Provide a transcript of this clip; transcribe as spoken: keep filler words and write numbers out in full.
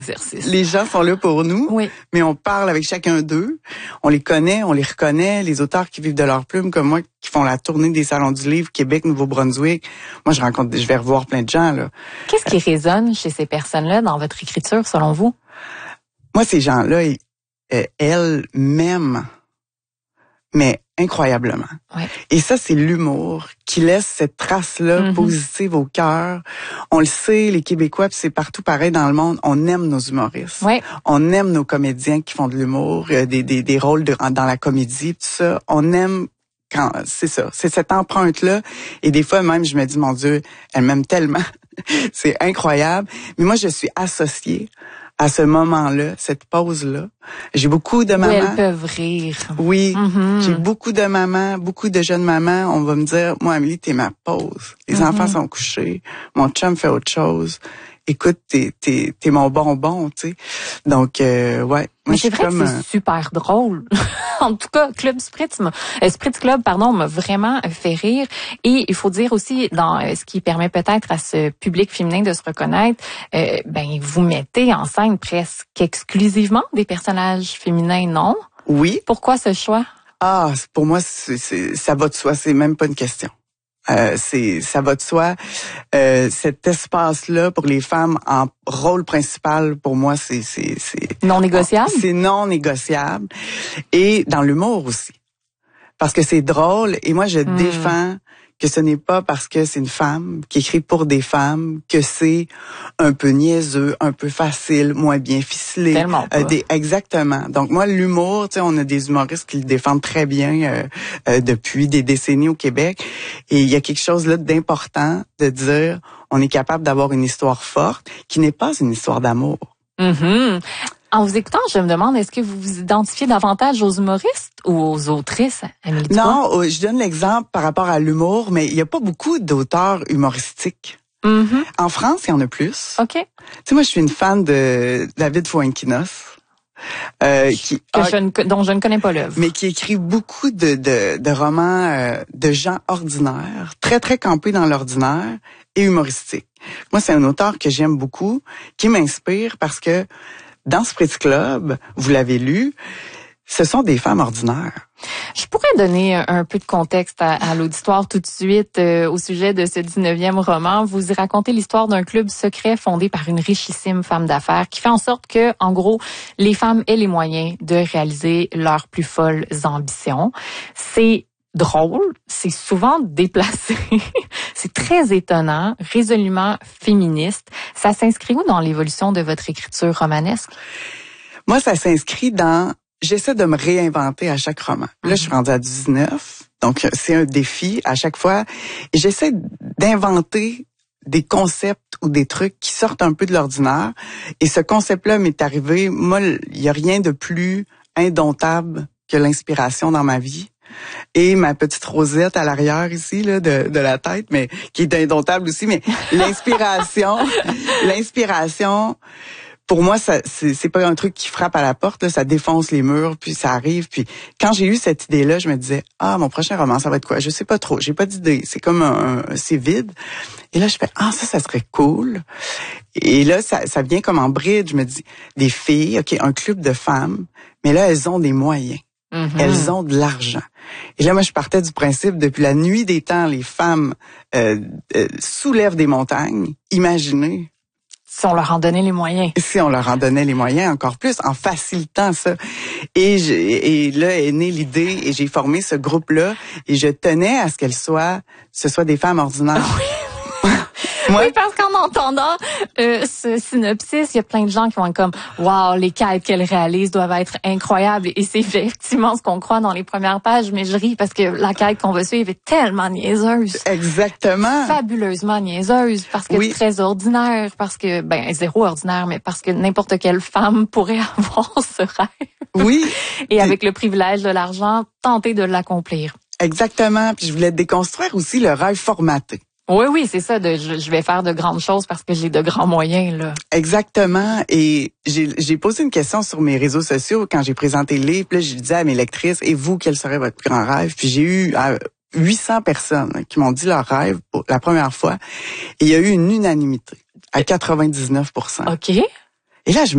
exercice. Les gens sont là pour nous, oui. mais on parle avec chacun d'eux. On les connaît, on les reconnaît. Les auteurs qui vivent de leur plume, comme moi, qui font la tournée des salons du livre, Québec, Nouveau-Brunswick. Moi, je rencontre, je vais revoir plein de gens, là. Qu'est-ce qui euh, résonne chez ces personnes-là dans votre écriture, selon vous? Moi, ces gens-là, euh, elles m'aiment, mais incroyablement. Ouais. Et ça, c'est l'humour qui laisse cette trace-là mm-hmm. positive au cœur. On le sait, les Québécois, puis c'est partout pareil dans le monde, on aime nos humoristes. Ouais. On aime nos comédiens qui font de l'humour, euh, des, des, des rôles de, dans la comédie, tout ça. On aime quand c'est ça, c'est cette empreinte-là. Et des fois, même, je me dis, mon Dieu, elle m'aime tellement. C'est incroyable. Mais moi, je suis associée à ce moment-là, cette pause-là. J'ai beaucoup de mamans. Où elles peuvent rire. Oui, mm-hmm. j'ai beaucoup de mamans, beaucoup de jeunes mamans. On va me dire, moi, Amélie, t'es ma pause. Les mm-hmm. enfants sont couchés. Mon chum fait autre chose. Écoute, t'es, t'es, t'es mon bonbon, tu sais. Donc, euh, ouais. Mais c'est vrai comme, que c'est euh... super drôle. En tout cas, Club Spritz, euh, Spritz Club, pardon, m'a vraiment fait rire. Et il faut dire aussi, dans euh, ce qui permet peut-être à ce public féminin de se reconnaître, euh, ben vous mettez en scène presque exclusivement des personnages féminins, non? Oui. Pourquoi ce choix? Ah, pour moi, c'est, c'est, ça va de soi. C'est même pas une question. Euh, c'est ça va de soi. Euh, cet espace-là pour les femmes en rôle principal, pour moi, c'est c'est c'est non négociable. C'est non négociable. Et dans l'humour aussi, parce que c'est drôle. Et moi, je mmh. défends que ce n'est pas parce que c'est une femme qui écrit pour des femmes que c'est un peu niaiseux, un peu facile, moins bien ficelé. Tellement pas. Euh, des, exactement. Donc moi, l'humour, tu sais, on a des humoristes qui le défendent très bien euh, euh, depuis des décennies au Québec. Et il y a quelque chose là d'important de dire, on est capable d'avoir une histoire forte qui n'est pas une histoire d'amour. Mm-hmm. En vous écoutant, je me demande, est-ce que vous vous identifiez davantage aux humoristes ou aux autrices, Amélie Dubois? Non, je donne l'exemple par rapport à l'humour, mais il n'y a pas beaucoup d'auteurs humoristiques. Mm-hmm. En France, il y en a plus. OK. Tu sais, moi, je suis une fan de David Fuenquinos. Euh, qui, que ah, je ne, dont je ne connais pas l'œuvre. Mais qui écrit beaucoup de, de, de romans euh, de gens ordinaires, très, très campés dans l'ordinaire et humoristiques. Moi, c'est un auteur que j'aime beaucoup, qui m'inspire parce que dans Spritz Club, vous l'avez lu, ce sont des femmes ordinaires. Je pourrais donner un peu de contexte à, à l'auditoire tout de suite euh, au sujet de ce dix-neuvième roman. Vous y racontez l'histoire d'un club secret fondé par une richissime femme d'affaires qui fait en sorte que, en gros, les femmes aient les moyens de réaliser leurs plus folles ambitions. C'est drôle, c'est souvent déplacé, c'est très étonnant, résolument féministe. Ça s'inscrit où dans l'évolution de votre écriture romanesque? Moi, ça s'inscrit dans... J'essaie de me réinventer à chaque roman. Là, mm-hmm. je suis rendue à dix-neuf, donc c'est un défi à chaque fois. Et j'essaie d'inventer des concepts ou des trucs qui sortent un peu de l'ordinaire. Et ce concept-là m'est arrivé, moi, il n'y a rien de plus indomptable que l'inspiration dans ma vie. Et ma petite rosette à l'arrière ici là de, de la tête, mais qui est indomptable aussi. Mais l'inspiration, l'inspiration, pour moi, ça c'est, c'est pas un truc qui frappe à la porte. Là, ça défonce les murs, puis ça arrive. Puis quand j'ai eu cette idée-là, je me disais ah mon prochain roman, ça va être quoi? Je sais pas trop. J'ai pas d'idée. C'est comme un, un c'est vide. Et là, je fais ah ça, ça serait cool. Et là, ça, ça vient comme en bride. Je me dis des filles, ok, un club de femmes, mais là elles ont des moyens. Mm-hmm. Elles ont de l'argent. Et là, moi, je partais du principe, depuis la nuit des temps, les femmes euh, euh, soulèvent des montagnes. Imaginez. Si on leur en donnait les moyens. Si on leur en donnait les moyens, encore plus, en facilitant ça. Et, je, et là est née l'idée, et j'ai formé ce groupe-là, et je tenais à ce qu'elles soient, ce soit des femmes ordinaires. Oui. Moi, oui, parce qu'en entendant euh, ce synopsis, il y a plein de gens qui vont être comme « Wow, les quêtes qu'elle réalise doivent être incroyables ». Et c'est effectivement ce qu'on croit dans les premières pages, mais je ris parce que la quête qu'on va suivre est tellement niaiseuse. Exactement. Fabuleusement niaiseuse, parce que oui. Très ordinaire, parce que, ben, zéro ordinaire, mais parce que n'importe quelle femme pourrait avoir ce rêve. Oui. Et avec le privilège de l'argent, tenter de l'accomplir. Exactement. Puis je voulais déconstruire aussi le rêve formaté. Oui, oui, c'est ça. De, je, je vais faire de grandes choses parce que j'ai de grands moyens, là. Exactement. Et j'ai, j'ai posé une question sur mes réseaux sociaux quand j'ai présenté le livre. Puis là, je disais à mes lectrices, et vous, quel serait votre plus grand rêve? Puis j'ai eu euh, huit cents personnes qui m'ont dit leur rêve pour la première fois. Et il y a eu une unanimité à quatre-vingt-dix-neuf pour cent. OK. Et là, je